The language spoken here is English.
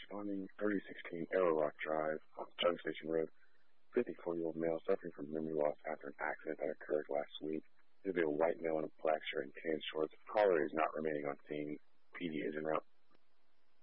responding 3016 Arrow Rock Drive on Jug Station Road. 54-year-old male suffering from memory loss after an accident that occurred last week. There'll be a white male in a black shirt and tan shorts. Caller is not remaining on scene. PD is en route.